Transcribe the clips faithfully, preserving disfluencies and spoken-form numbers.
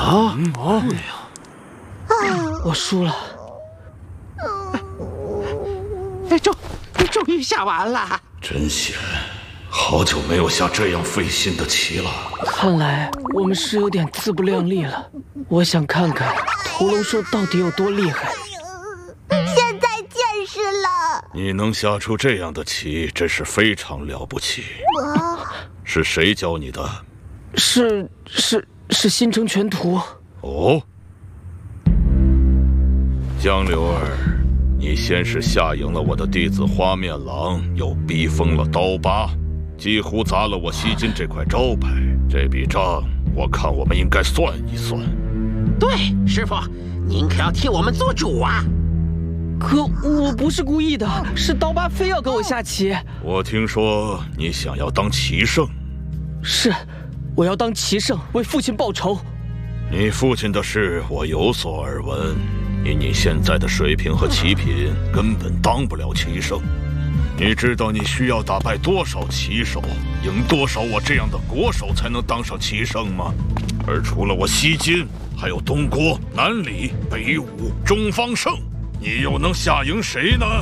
啊！哦呀，我输了。 哎，终终于下完了。 真险，好久没有下这样费心的棋了。 看来我们是有点自不量力了。我想看看屠龙兽到底有多厉害。 现在见识了。 你能下出这样的棋，真是非常了不起。 我是谁教你的？ 是是是新城全图。 哦，江流儿，你先是吓赢了我的弟子花面郎，又逼疯了刀疤，几乎砸了我西金这块招牌。这笔账，我看我们应该算一算。 对，师傅，您可要替我们做主啊！ 可我不是故意的，是刀疤非要跟我下棋。 我听说你想要当棋圣。 是，我要当棋圣，为父亲报仇。 你父亲的事我有所耳闻，以你现在的水平和棋品，根本当不了棋圣。你知道你需要打败多少棋手，赢多少我这样的国手，才能当上棋圣吗？而除了我西金，还有东郭、南李、北武、中方胜，你又能下赢谁呢？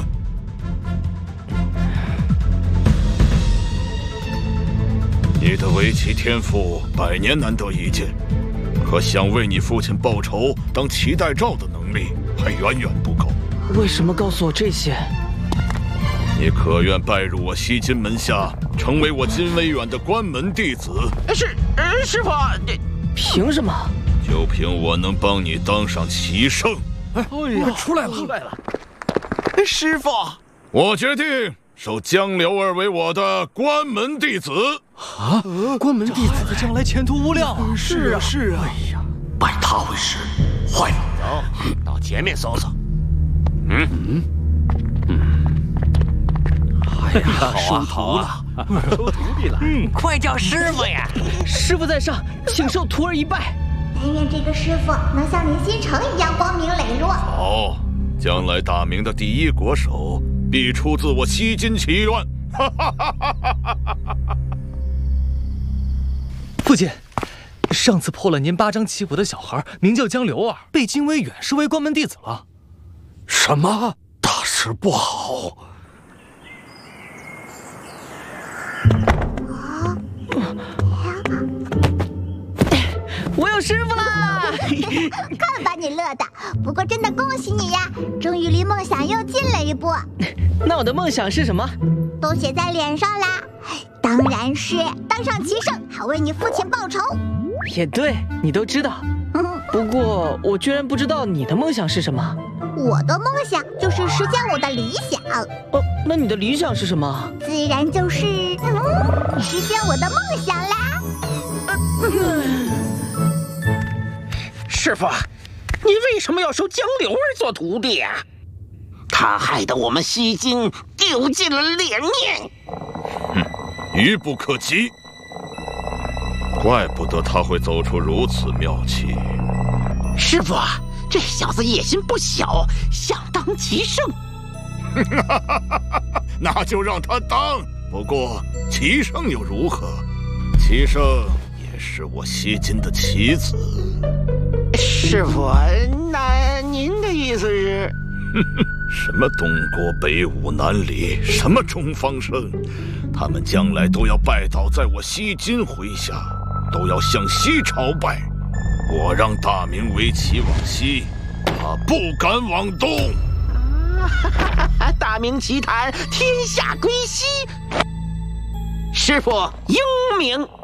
你的围棋天赋百年难得一见，可想为你父亲报仇、当棋代诏的能力还远远不够。 为什么告诉我这些？ 你可愿拜入我西金门下，成为我金威远的关门弟子？ 是，呃，师傅，这凭什么？ 就凭我能帮你当上棋圣。 哎呀，出来了，出来了！ 师傅， 我决定收江流儿为我的关门弟子。 啊，关门弟子将来前途无量啊！是啊，是啊。哎呀， 拜他为师，坏了！走，到前面搜搜。嗯嗯嗯。 哎呀，收徒了，收徒弟了。 嗯，快叫师傅呀！ 师傅在上，请受徒儿一拜。 但愿这个师傅能像林新城一样光明磊落。 好，将来大明的第一国手必出自我西金棋院。哈哈哈哈哈哈！ 父亲，上次破了您八张棋谱的小孩名叫江流儿，被金威远收为关门弟子了。 什么？大事不好！ 我有师傅啦！ 看把你乐的！不过真的恭喜你呀，终于离梦想又近了一步。 那我的梦想是什么？ 都写在脸上啦，当然是当上棋圣，好为你父亲报仇。 也对，你都知道。不过我居然不知道你的梦想是什么。 我的梦想就是实现我的理想。 哦，那你的理想是什么？ 自然就是嗯，实现我的梦想啦。 师傅，你为什么要收江流儿做徒弟啊？他害得我们西金丢尽了脸面。 哼，愚不可及。怪不得他会走出如此妙棋。 师傅，这小子野心不小，想当棋圣。 那就让他当。不过棋圣又如何？棋圣也是我西金的棋子。 师傅，那您的意思是？ 什么东郭、北武、南李，什么中方胜，他们将来都要拜倒在我西金麾下，都要向西朝拜。我让大明围棋往西，他不敢往东。 啊，大明棋坛天下归西。师傅英明。